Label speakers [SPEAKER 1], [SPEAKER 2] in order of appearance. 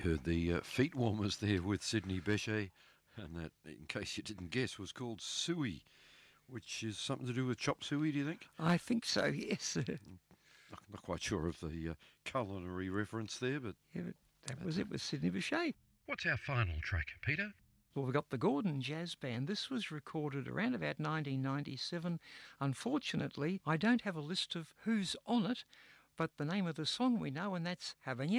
[SPEAKER 1] heard the feet warmers there with Sidney Bechet, and that, in case you didn't guess, was called Suey, which is something to do with chop suey, do you think?
[SPEAKER 2] I think so, yes.
[SPEAKER 1] Not quite sure of the culinary reference there, but...
[SPEAKER 2] Yeah, but that was it with Sidney Bechet.
[SPEAKER 1] What's our final track, Peter?
[SPEAKER 2] Well, we've got the Gordon Jazz Band. This was recorded around about 1997. Unfortunately, I don't have a list of who's on it, but the name of the song we know, and that's Having